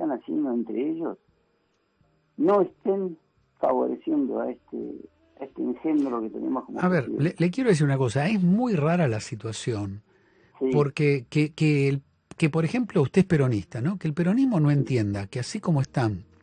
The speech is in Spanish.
están haciendo entre ellos no estén favoreciendo a este engendro que tenemos como A ver, sociedad. le quiero decir una cosa, es muy rara la situación, Sí, porque que por ejemplo usted es peronista, ¿no? Que el peronismo no sí, entienda que así como están